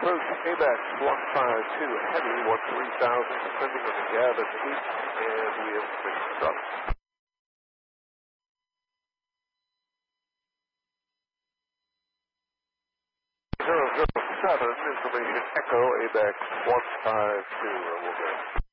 approach, ABAX 152 heavy, 13,000, descending on the Gab at 8, and we have 6 drops. 007, information Echo, ABAX 152, we'll go.